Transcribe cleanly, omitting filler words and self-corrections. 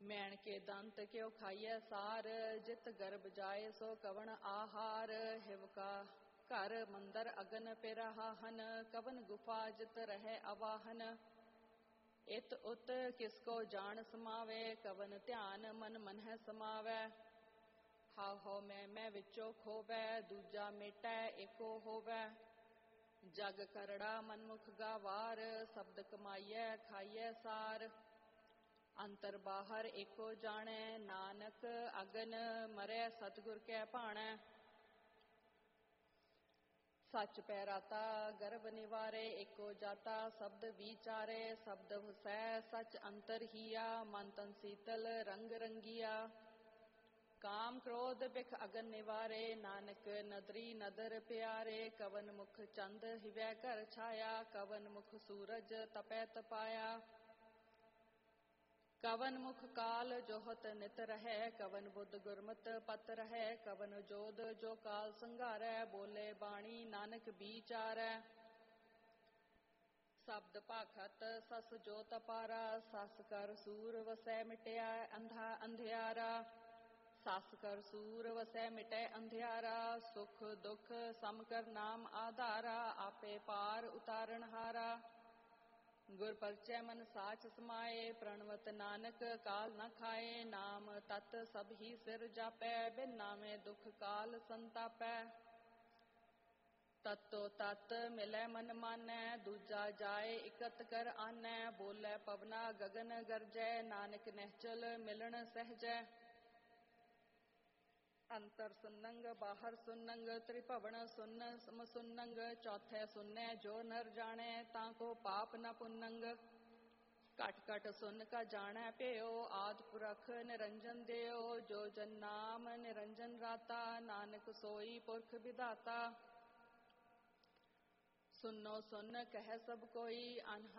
मैण के दंत क्यों खाइए सार, जित गर्भ जाए सो कवन आहार। हिवका घर मंदर अगन पिराहन, कवन गुफा जित रहे अवाहन। इत उत किसको जान समावे, कवन ध्यान मन मन है समावे। हाव हाव मैं विचो खोवे, दूजा मिटै एको होवे। जग करड़ा मनमुख गावार, शब्द कमाइए खाइए सार। अंतर बाहर एको जाने, नानक अगन मरै सतगुर कै भाणै। सच पैराता गर्भ निवारे, एको जाता शब्द विचारे। शब्द हुसै सच अंतर हिया, मन तन शीतल रंग रंगिया। काम क्रोध बिख अगन निवारे, नानक नदरी नदर प्यारे। कवन मुख चंद हिवै घर छाया, कवन मुख सूरज तपै तपाया। कवन मुख काल जोहत नित रहे, कवन बुद्ध गुरमत पत रहे। कवन जोध जो काल संघारै, बोले बाणी नानक बिचारै। शब्द पाखत सस जो तपारा, सस कर सूर वसै मिटया अंधियारा। सस कर सूर वसै मिटै अंधियारा, सुख दुख सम कर नाम आधारा। आपे पार उतारण हारा, गुर परचय मन साच समाए। प्रणवत नानक काल न खाए, नाम तत् सब ही सिर जापै। बिन नामे दुख काल संतापै। तत्तो तत् मिलै मन मानै, दूजा जाए इकत कर आनै। बोलै पवना गगन गरजै, नानक निश्चल मिलन सहजै। अंतर सुन्नंग बाहर सुन्नंग, त्रिभवन सुन्न सम सुन्नंग। चौथे सुन्नै जो नर जाने, ताको पाप न पुन्नंग। कट कट सुन का जानै प्यो, आद पुरख निरंजन देओ। जो जन नाम निरंजन राता, नानक सोई पुरख विधाता। सुनो सुन कह सब कोई, अनहद